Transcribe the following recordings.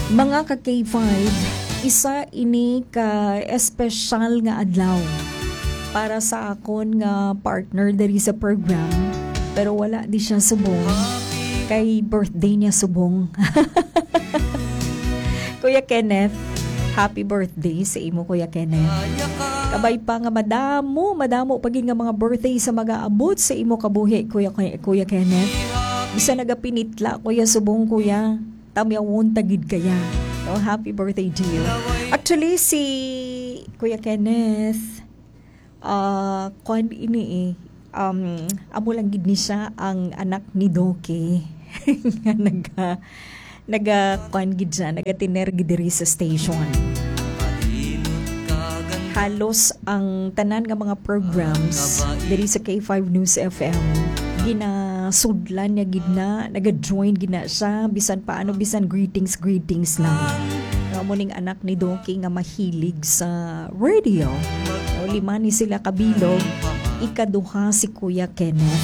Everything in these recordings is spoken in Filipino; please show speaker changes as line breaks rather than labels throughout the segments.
Mga ka K5, isa ini ka espesyal nga adlaw para sa akon nga partner diri sa program, pero wala di siya subong kay birthday niya subong. Kuya Kenneth, happy birthday sa imo Kuya Kenneth. Kabay pa nga madamo pagin nga mga birthday sa mag-aabot sa imo kabuhi Kuya Kenneth. Bisa nagapinitla Kuya subong Kuya. Tamyawon tagid kaya. So, happy birthday to you. Actually, si Kuya Kenneth, kuan ini amo lang gid ni siya ang anak ni Doki. nga naga kuan gid siya, naga-tiner gid diri sa station. Halos ang tanan nga mga programs diri sa K5 News FM ginasudlan niya gid na, naga-join gina siya bisan paano, bisan greetings lang. Muning anak ni Doki nga mahilig sa radio. O, 5 ni sila kabilog, ikaduha si Kuya Kenneth.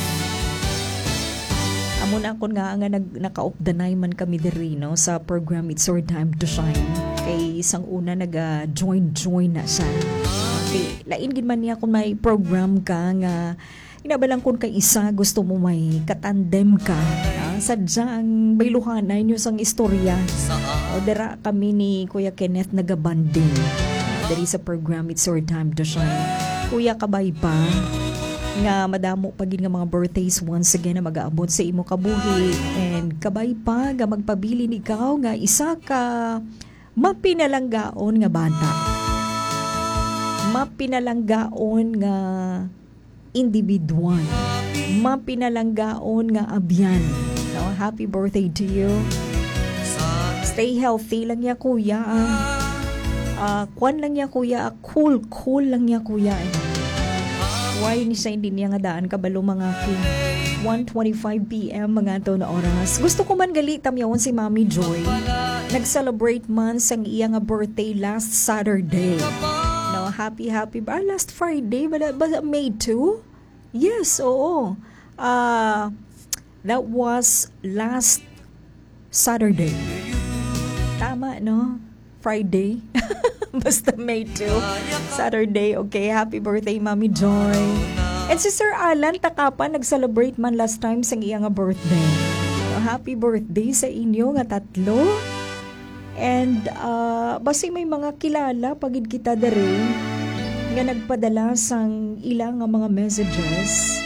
Amo na ako nga naka-opdanay man kami diri no sa program It's Our Time to Shine. Kay isang una naga-join na siya. Okay, lain gid man niya kung may program ka nga inabalang kung kay isa gusto mo may katandem ka. Sadya ang bayluhanay nyo sang istorya. O dira kami ni Kuya Kenneth nagabanding diri sa program It's Our Time to Shine. Kuya, kabay pa nga madamo pagin nga mga birthdays once again na mag-aabot sa imo kabuhi, and kabay pa nga magpabilin ikaw nga isa ka mapinalanggaon nga bata, mapinalanggaon nga individual, mapinalanggaon nga abyan. No, happy birthday to you. Stay healthy lang ya Kuya. Kwan lang ya Kuya, cool lang ya Kuya. Why ni sa hindi niya nga daan kabalo mga 1:25 PM mga to na oras. Gusto ko man galitam yawon si Mami Joy. Nag-celebrate man sang iya nga birthday last Saturday. No, happy last Friday ba May 2? Yes, oo. That was last Saturday. Tama, no? Friday. Basta May 2. Saturday. Okay, happy birthday, Mami Joy. And si Sir Alan Takapan, nag-celebrate man last time sa iyang birthday. So, happy birthday sa inyo nga tatlo. And basi may mga kilala pagid kita dere nga nagpadala sang ilang nga mga messages.